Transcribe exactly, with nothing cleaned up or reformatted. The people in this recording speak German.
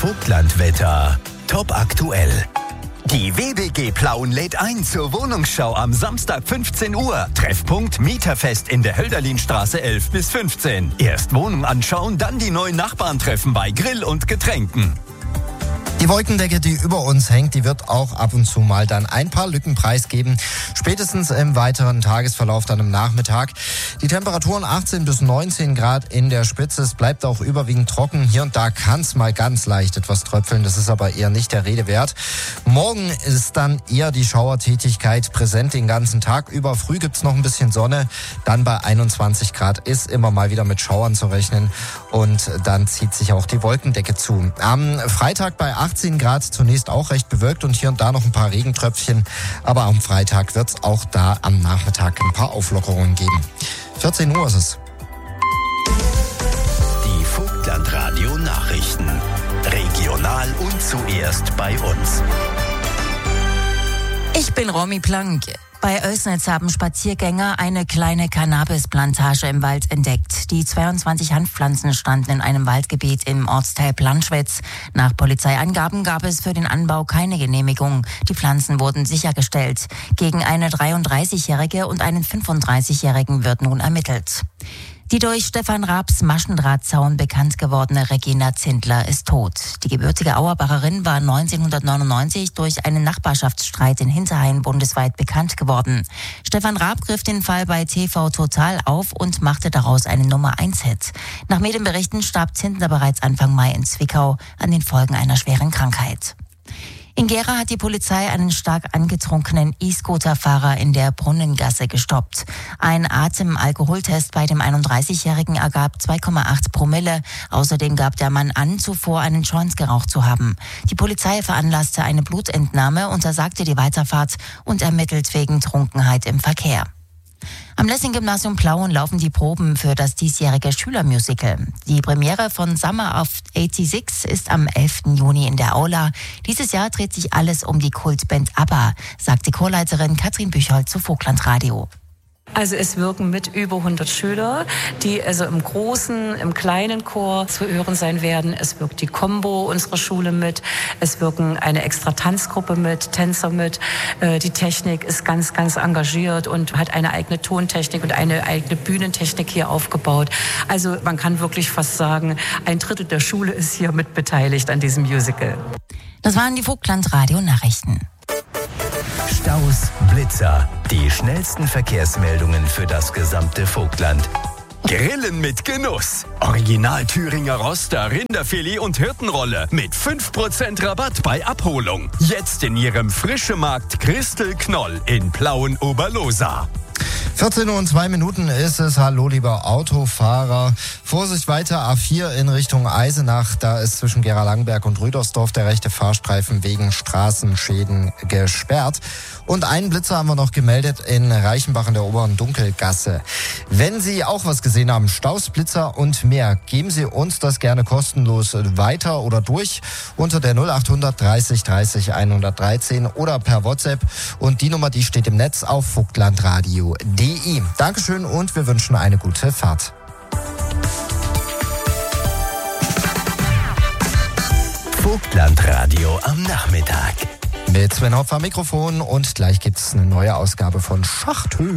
Vogtlandwetter. Top aktuell. Die W B G Plauen lädt ein zur Wohnungsschau am Samstag fünfzehn Uhr. Treffpunkt Mieterfest in der Hölderlinstraße elf bis fünfzehn. Erst Wohnung anschauen, dann die neuen Nachbarn treffen bei Grill und Getränken. Die Wolkendecke, die über uns hängt, die wird auch ab und zu mal dann ein paar Lücken preisgeben. Spätestens im weiteren Tagesverlauf dann im Nachmittag. Die Temperaturen achtzehn bis neunzehn Grad in der Spitze. Es bleibt auch überwiegend trocken. Hier und da kann es mal ganz leicht etwas tröpfeln. Das ist aber eher nicht der Rede wert. Morgen ist dann eher die Schauertätigkeit präsent den ganzen Tag über. Früh gibt's noch ein bisschen Sonne. Dann bei einundzwanzig Grad ist immer mal wieder mit Schauern zu rechnen. Und dann zieht sich auch die Wolkendecke zu. Am Freitag bei achtzehn Grad zunächst auch recht bewölkt und hier und da noch ein paar Regentröpfchen. Aber am Freitag wird es auch da am Nachmittag ein paar Auflockerungen geben. vierzehn Uhr ist es. Die Vogtlandradio Nachrichten. Regional und zuerst bei uns. Ich bin Romy Plank. Bei Oelsnitz haben Spaziergänger eine kleine Cannabisplantage im Wald entdeckt. Die zweiundzwanzig Hanfpflanzen standen in einem Waldgebiet im Ortsteil Planschwitz. Nach Polizeiangaben gab es für den Anbau keine Genehmigung. Die Pflanzen wurden sichergestellt. Gegen eine dreiunddreißigjährige und einen fünfunddreißigjährigen wird nun ermittelt. Die durch Stefan Raabs Maschendrahtzaun bekannt gewordene Regina Zindler ist tot. Die gebürtige Auerbacherin war neunzehnhundertneunundneunzig durch einen Nachbarschaftsstreit in Hinterhain bundesweit bekannt geworden. Stefan Raab griff den Fall bei T V Total auf und machte daraus einen Nummer eins Hit. Nach Medienberichten starb Zindler bereits Anfang Mai in Zwickau an den Folgen einer schweren Krankheit. In Gera hat die Polizei einen stark angetrunkenen E-Scooter-Fahrer in der Brunnengasse gestoppt. Ein Atemalkoholtest bei dem einunddreißigjährigen ergab zwei Komma acht Promille. Außerdem gab der Mann an, zuvor einen Joint geraucht zu haben. Die Polizei veranlasste eine Blutentnahme, untersagte die Weiterfahrt und ermittelt wegen Trunkenheit im Verkehr. Am Lessing-Gymnasium Plauen laufen die Proben für das diesjährige Schülermusical. Die Premiere von Summer of sechsundachtzig ist am elften Juni in der Aula. Dieses Jahr dreht sich alles um die Kultband ABBA, sagt die Chorleiterin Katrin Büchholz zu Vogtlandradio. Also es wirken mit über hundert Schüler, die also im großen, im kleinen Chor zu hören sein werden. Es wirkt die Combo unserer Schule mit. Es wirken eine extra Tanzgruppe mit, Tänzer mit. Die Technik ist ganz, ganz engagiert und hat eine eigene Tontechnik und eine eigene Bühnentechnik hier aufgebaut. Also man kann wirklich fast sagen, ein Drittel der Schule ist hier mit beteiligt an diesem Musical. Das waren die Vogtlandradio-Nachrichten. Staus, Blitzer, die schnellsten Verkehrsmeldungen für das gesamte Vogtland. Grillen mit Genuss. Original Thüringer Roster, Rinderfilet und Hirtenrolle mit fünf Prozent Rabatt bei Abholung. Jetzt in Ihrem Frischemarkt Christel Knoll in Plauen-Oberlosa. vierzehn Uhr und zwei Minuten ist es. Hallo, lieber Autofahrer. Vorsicht weiter, A vier in Richtung Eisenach. Da ist zwischen Gera-Langberg und Rüdersdorf der rechte Fahrstreifen wegen Straßenschäden gesperrt. Und einen Blitzer haben wir noch gemeldet in Reichenbach in der oberen Dunkelgasse. Wenn Sie auch was gesehen haben, Staus, Blitzer und mehr, geben Sie uns das gerne kostenlos weiter oder durch unter der null achthundert dreißig dreißig hundertdreizehn oder per WhatsApp. Und die Nummer, die steht im Netz auf vogtlandradio punkt de. Dankeschön und wir wünschen eine gute Fahrt. Vogtlandradio am Nachmittag. Mit Sven Hopf am Mikrofon und gleich gibt's eine neue Ausgabe von Schachtel.